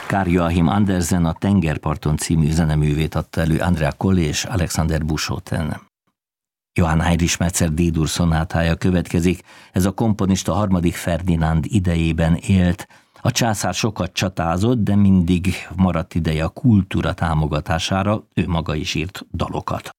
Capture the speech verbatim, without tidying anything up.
Carl Joachim Andersen a Tengerparton című zeneművét adta elő Andrea Colli és Alexander Buchoten. Johann Heinrich Metzer D-dur szonátája következik, ez a komponista harmadik Ferdinánd idejében élt. A császár sokat csatázott, de mindig maradt ideje a kultúra támogatására, ő maga is írt dalokat.